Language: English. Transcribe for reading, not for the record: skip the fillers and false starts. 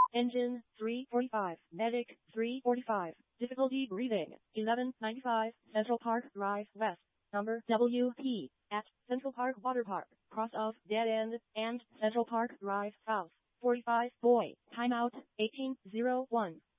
Engine 345. Medic 345. Difficulty breathing 1195. Central Park Drive West. Number WP at Central Park Water Park. Cross of Dead End and Central Park Drive South. 45 boy. Timeout 1801.